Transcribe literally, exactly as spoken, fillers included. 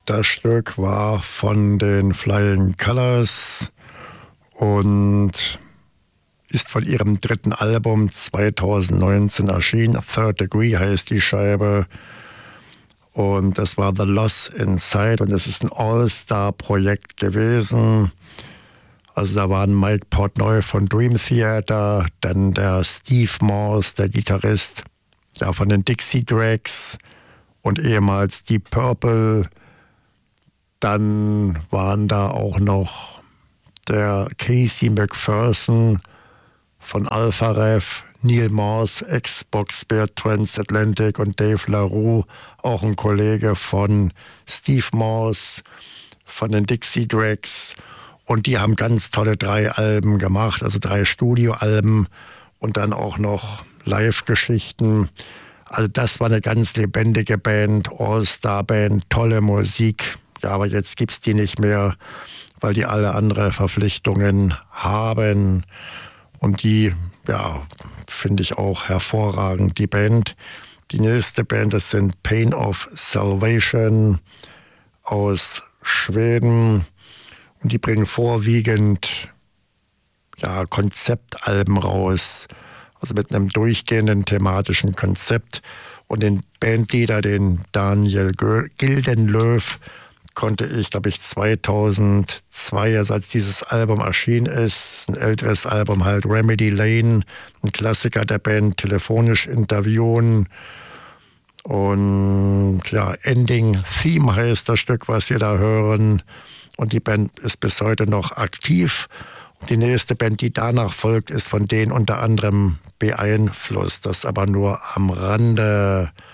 Das Stück war von den Flying Colours und ist von ihrem dritten Album zweitausendneunzehn erschienen. Third Degree heißt die Scheibe. Und das war The Loss Inside und das ist ein All-Star-Projekt gewesen. Also da waren Mike Portnoy von Dream Theater, dann der Steve Morse, der Gitarrist, ja, von den Dixie Dregs und ehemals Deep Purple. Dann waren da auch noch der Casey McPherson von Alpha Rev, Neil Morse, Ex-Box Bear Transatlantic und Dave LaRue, auch ein Kollege von Steve Morse, von den Dixie Dregs. Und die haben ganz tolle drei Alben gemacht, also drei Studioalben und dann auch noch Live-Geschichten. Also das war eine ganz lebendige Band, All-Star-Band, tolle Musik. Ja, aber jetzt gibt's die nicht mehr, weil die alle andere Verpflichtungen haben. Und die, ja, finde ich auch hervorragend, die Band. Die nächste Band, das sind Pain of Salvation aus Schweden. Und die bringen vorwiegend, ja, Konzeptalben raus. Also mit einem durchgehenden thematischen Konzept. Und den Bandleader, den Daniel Gildenlöw, konnte ich, glaube ich, zweitausendzwei, also als dieses Album erschienen ist, ein älteres Album halt, Remedy Lane, ein Klassiker der Band, telefonisch interviewen. Und ja, Ending Theme heißt das Stück, was wir da hören. Und die Band ist bis heute noch aktiv. Und die nächste Band, die danach folgt, ist von denen unter anderem beeinflusst. Das aber nur am Rande.